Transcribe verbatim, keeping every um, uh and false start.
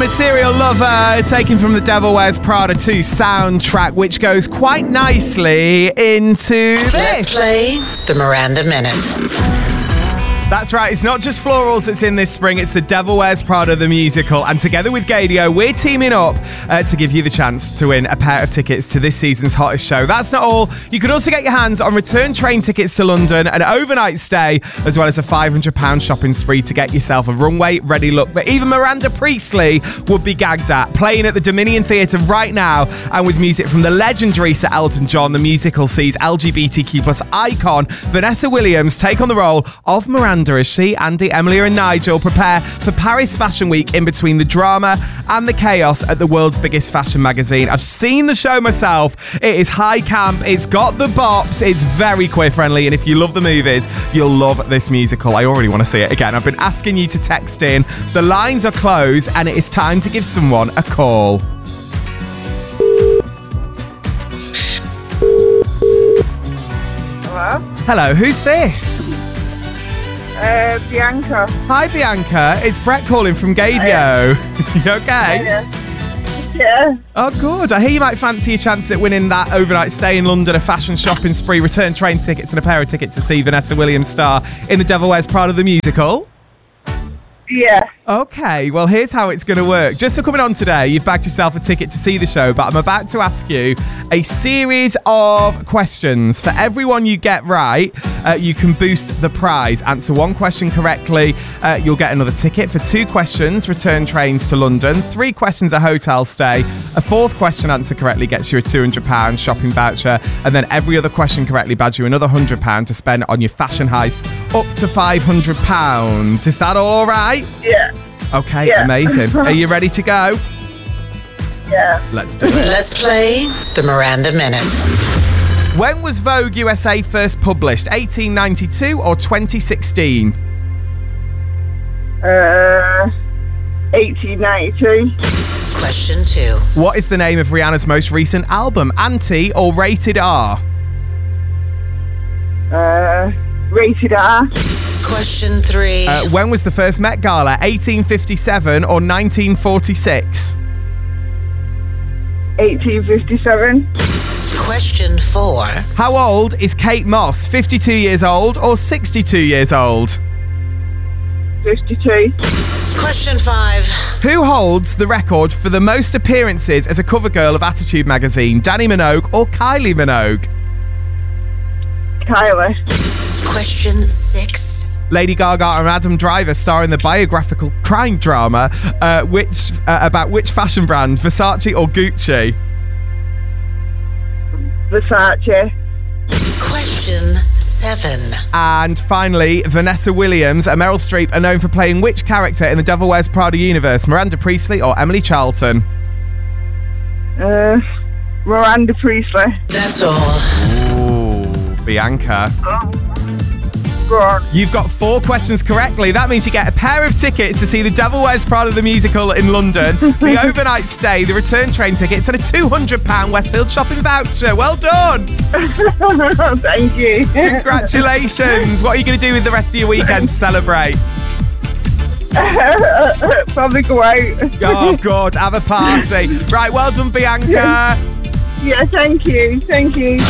Material Lover, taken from the Devil Wears Prada two soundtrack, which goes quite nicely into this. Let's play the Miranda Minute. That's right, it's not just florals that's in this spring, it's the Devil Wears Prada the musical, and together with Gaydio, we're teaming up uh, to give you the chance to win a pair of tickets to this season's hottest show. That's not all. You can also get your hands on return train tickets to London, an overnight stay, as well as a five hundred pounds shopping spree to get yourself a runway-ready look that even Miranda Priestly would be gagged at. Playing at the Dominion Theatre right now, and with music from the legendary Sir Elton John, the musical sees L G B T Q plus icon Vanessa Williams take on the role of Miranda as she, Andy, Emily and Nigel prepare for Paris Fashion Week in between the drama and the chaos at the world's biggest fashion magazine. I've seen the show myself. It is high camp, it's got the bops, it's very queer friendly, and if you love the movies, you'll love this musical. I already want to see it again. I've been asking you to text in. The lines are closed and it is time to give someone a call. Hello? Hello, who's this? Uh, Bianca. Hi Bianca, it's Brett calling from Gaydio. You okay? Yeah. Yeah. Oh good, I hear you might fancy a chance at winning that overnight stay in London, a fashion shopping spree, return train tickets and a pair of tickets to see Vanessa Williams star in The Devil Wears Prada the musical. Yeah. Okay, well here's how it's going to work. Just for coming on today, you've bagged yourself a ticket to see the show, but I'm about to ask you a series of questions. For every one you get right, uh, you can boost the prize. Answer one question correctly, uh, you'll get another ticket. For two questions, return trains to London. Three questions, a hotel stay. A fourth question answer correctly gets you a two hundred pounds shopping voucher. And then every other question correctly buys you another one hundred pounds to spend on your fashion heist, up to five hundred pounds. Is that all right? Yeah. Okay, Yeah. Amazing. Are you ready to go? Yeah. Let's do it. Let's play the Miranda Minute. When was Vogue U S A first published? eighteen ninety-two or twenty sixteen? Uh, eighteen ninety-two. Question two. What is the name of Rihanna's most recent album? Anti or Rated R? Uh, rated R. Question three. Uh, when was the first Met Gala? eighteen fifty-seven or nineteen forty-six? eighteen fifty-seven. Question four. How old is Kate Moss? fifty-two years old or sixty-two years old? fifty-two. Question five. Who holds the record for the most appearances as a cover girl of Attitude magazine? Dannii Minogue or Kylie Minogue? Kylie. Question six. Lady Gaga and Adam Driver star in the biographical crime drama uh, which uh, about which fashion brand, Versace or Gucci? Versace. Question seven. And finally, Vanessa Williams and Meryl Streep are known for playing which character in the Devil Wears Prada universe, Miranda Priestly or Emily Charlton? Uh, Miranda Priestly. That's all. Ooh, Bianca. Go on. You've got four questions correctly. That means you get a pair of tickets to see The Devil Wears Prada the musical in London, the overnight stay, the return train tickets, and a two hundred pounds Westfield shopping voucher. Well done. Thank you. Congratulations. What are you going to do with the rest of your weekend to celebrate? Probably go out. Oh, God, have a party. Right, well done, Bianca. Yeah, thank you. Thank you.